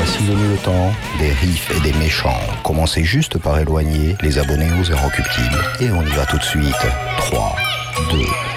ainsi venu le temps des riffs et des méchants. Commencez juste par éloigner les abonnés aux heures occultibles. Et on y va tout de suite. 3, 2,